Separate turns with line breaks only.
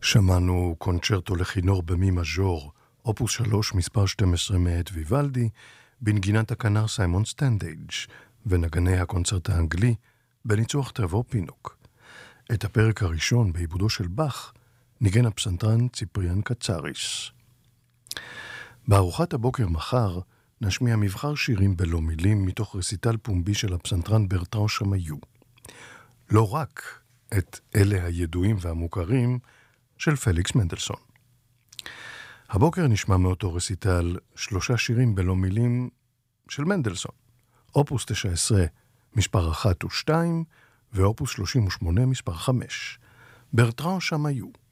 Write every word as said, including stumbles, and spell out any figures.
שמענו קונצ'רטו לכינור במי מז'ור, אופוס שלוש, מספר שתים עשרה מאת ויוולדי, בנגינת הכנר סיימון סטנדייג' ונגני הקונצרט האנגלי, בניצוח טרבור פינוק. את הפרק הראשון בעיבודו של באך, ניגן הפסנתרן ציפריאן קצריס. בארוחת הבוקר מחר, נשמיע מבחר שירים בלא מילים מתוך רסיטל פומבי של הפסנתרן ברטראן שמיו. לא רק את אלה הידועים והמוכרים של פליקס מנדלסון. הבוקר נשמע מאותו רסיטל שלושה שירים בלא מילים של מנדלסון. אופוס תשע עשרה מספר אחת ושתיים ואופוס שלושים ושמונה מספר חמש. ברטראן שמיו.